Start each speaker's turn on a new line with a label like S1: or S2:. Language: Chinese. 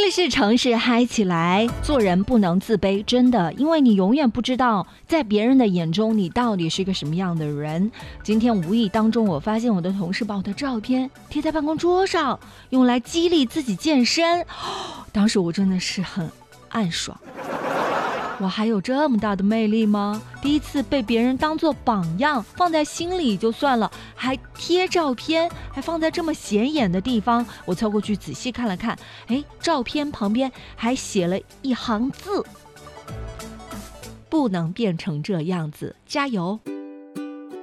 S1: 里是城市嗨起来，做人不能自卑，真的，因为你永远不知道在别人的眼中你到底是一个什么样的人。今天无意当中，我发现我的同事把我的照片贴在办公桌上，用来激励自己健身，当时我真的是很暗爽。我还有这么大的魅力吗？第一次被别人当作榜样放在心里就算了，还贴照片，还放在这么显眼的地方。我凑过去仔细看了看，照片旁边还写了一行字：不能变成这样子，加油。